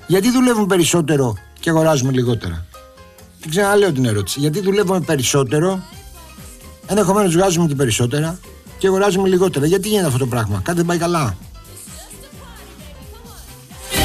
Γιατί δουλεύουν περισσότερο και αγοράζουμε λιγότερα? Την ξαναλέω την ερώτηση. Γιατί δουλεύουμε περισσότερο, ενδεχομένως βγάζουμε και περισσότερα και αγοράζουμε λιγότερα? Γιατί γίνεται αυτό το πράγμα? Κάτι δεν πάει καλά.